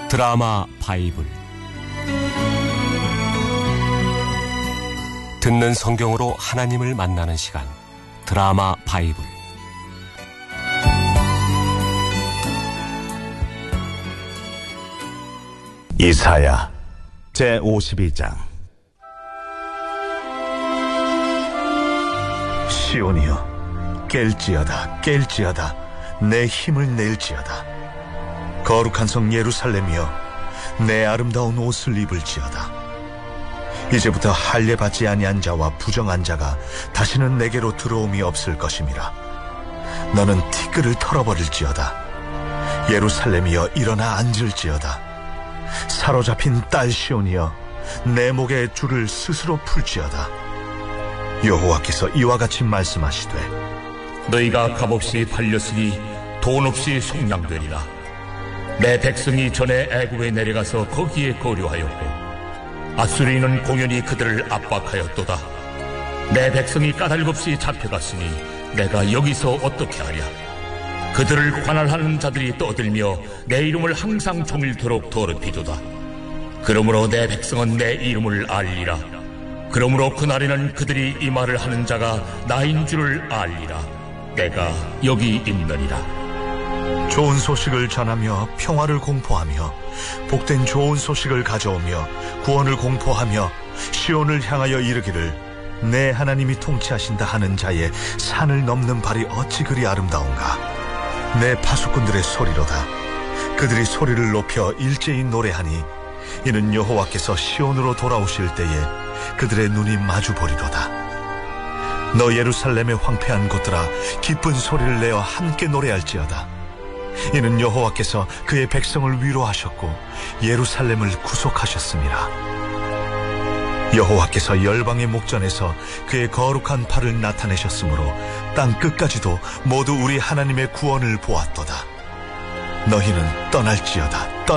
드라마 바이블. 듣는 성경으로 하나님을 만나는 시간, 드라마 바이블. 이사야 제52장. 시온이여, 깰지어다, 깰지어다, 내 힘을 낼지어다. 거룩한 성 예루살렘이여, 내 아름다운 옷을 입을지어다. 이제부터 할례받지 아니한 자와 부정한 자가 다시는 내게로 들어옴이 없을 것임이라. 너는 티끌을 털어버릴지어다. 예루살렘이여, 일어나 앉을지어다. 사로잡힌 딸 시온이여, 내 목에 줄을 스스로 풀지어다. 여호와께서 이와 같이 말씀하시되, 너희가 값없이 팔렸으니 돈 없이 속량되리라. 내 백성이 전에 애굽에 내려가서 거기에 거류하였고, 아수리는 공연히 그들을 압박하였도다. 내 백성이 까닭없이 잡혀갔으니 내가 여기서 어떻게 하랴. 그들을 관할하는 자들이 떠들며 내 이름을 항상 종일토록 더럽히도다. 그러므로 내 백성은 내 이름을 알리라. 그러므로 그날에는 그들이 이 말을 하는 자가 나인 줄을 알리라. 내가 여기 있느니라. 좋은 소식을 전하며 평화를 공포하며 복된 좋은 소식을 가져오며 구원을 공포하며 시온을 향하여 이르기를, 내 하나님이 통치하신다 하는 자의 산을 넘는 발이 어찌 그리 아름다운가. 내 파수꾼들의 소리로다. 그들이 소리를 높여 일제히 노래하니 이는 여호와께서 시온으로 돌아오실 때에 그들의 눈이 마주 보리로다. 너 예루살렘의 황폐한 곳들아, 기쁜 소리를 내어 함께 노래할지어다. 이는 여호와께서 그의 백성을 위로하셨고 예루살렘을 구속하셨습니다. 여호와께서 열방의 목전에서 그의 거룩한 팔을 나타내셨으므로 땅 끝까지도 모두 우리 하나님의 구원을 보았도다. 너희는 떠날지어다.